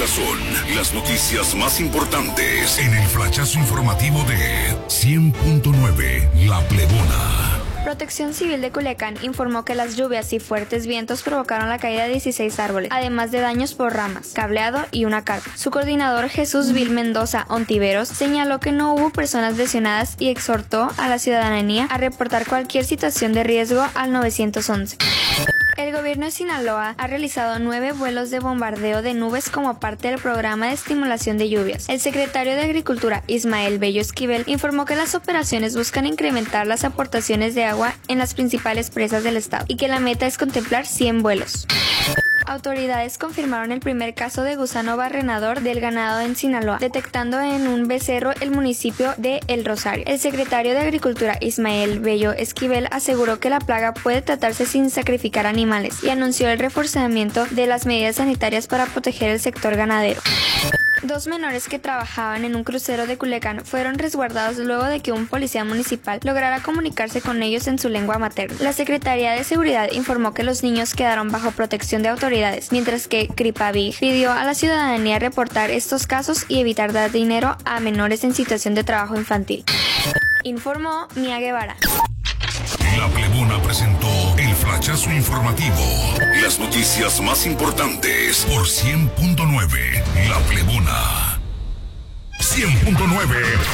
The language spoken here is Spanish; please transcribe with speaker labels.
Speaker 1: Son las noticias más importantes en el flachazo informativo de 100.9 La Plebona.
Speaker 2: Protección Civil de Culiacán informó que las lluvias y fuertes vientos provocaron la caída de 16 árboles, además de daños por ramas, cableado y una carpa. Su coordinador Jesús Vil Mendoza Ontiveros señaló que no hubo personas lesionadas y exhortó a la ciudadanía a reportar cualquier situación de riesgo al 911. El gobierno de Sinaloa ha realizado 9 vuelos de bombardeo de nubes como parte del programa de estimulación de lluvias. El secretario de Agricultura, Ismael Bello Esquivel, informó que las operaciones buscan incrementar las aportaciones de agua en las principales presas del estado y que la meta es contemplar 100 vuelos. Autoridades confirmaron el primer caso de gusano barrenador del ganado en Sinaloa, detectando en un becerro el municipio de El Rosario. El secretario de Agricultura, Ismael Bello Esquivel, aseguró que la plaga puede tratarse sin sacrificar animales y anunció el reforzamiento de las medidas sanitarias para proteger el sector ganadero. 2 menores que trabajaban en un crucero de Culiacán fueron resguardados luego de que un policía municipal lograra comunicarse con ellos en su lengua materna. La Secretaría de Seguridad informó que los niños quedaron bajo protección de autoridades, mientras que Cripavig pidió a la ciudadanía reportar estos casos y evitar dar dinero a menores en situación de trabajo infantil. Informó Mía Guevara.
Speaker 1: La Plebona presentó el flachazo informativo. Las noticias más importantes por 100.9 La Plebona. 100.9